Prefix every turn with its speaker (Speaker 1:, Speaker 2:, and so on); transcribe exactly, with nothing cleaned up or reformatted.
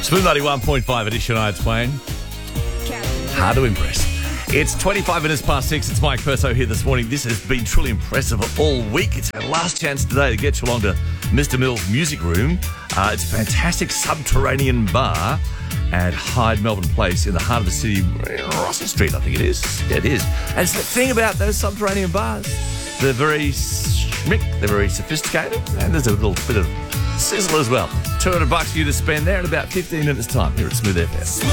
Speaker 1: Smooth ninety-one point five edition, I Twain. Hard to impress. It's twenty-five minutes past six. It's Mike Perso here this morning. This has been truly impressive all week. It's our last chance today to get you along to Mister Mill's Music Room. Uh, it's a fantastic subterranean bar at Hyde Melbourne Place in the heart of the city, Russell Street, I think it is. Yeah, it is. And it's the thing about those subterranean bars. They're very schmick, they're very sophisticated, and there's a little bit of sizzle as well. two hundred bucks for you to spend there in about fifteen minutes' time here at Smooth F M.